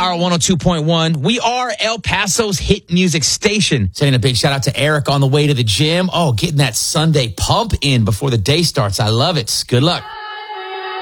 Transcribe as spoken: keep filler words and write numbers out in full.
Power one oh two point one. We are El Paso's hit music station. Sending a big shout out to Eric on the way to the gym. Oh, getting that Sunday pump in before the day starts. I love it. Good luck.